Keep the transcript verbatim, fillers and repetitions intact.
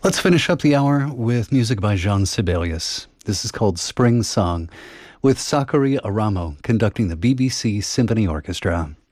Let's finish up the hour with music by Jean Sibelius. This is called Spring Song, with Sakari Aramo conducting the B B C Symphony Orchestra.